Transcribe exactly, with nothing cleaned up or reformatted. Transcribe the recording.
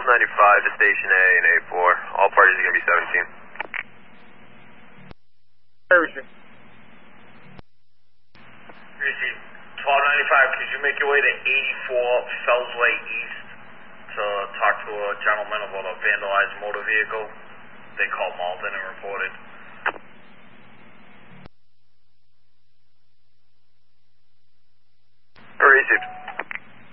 ninety-five to Station A and A four. All parties are going to be seventeen. Receive. twelve ninety-five, could you make your way to eighty-four Fells Way East to talk to a gentleman about a vandalized motor vehicle? They called Malden and reported. Received.